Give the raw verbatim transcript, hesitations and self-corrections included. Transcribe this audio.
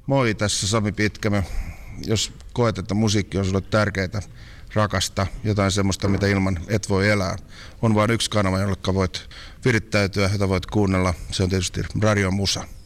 Moi, tässä Sami Pitkämä. Jos koet, että musiikki on sulle tärkeää, rakasta, jotain semmoista, mitä ilman et voi elää, on vain yksi kanava, jolla voit virittäytyä, jota voit kuunnella. Se on tietysti Radio Musa.